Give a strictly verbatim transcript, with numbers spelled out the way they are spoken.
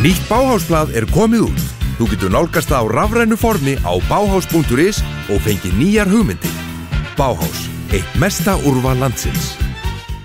Nýtt Bauhausblað er komið út. Þú getur nálgast það á rafrænu formi á bauhaus punktur is og fengið nýjar hugmyndir. Bauhaus, eitt mesta úrval landsins.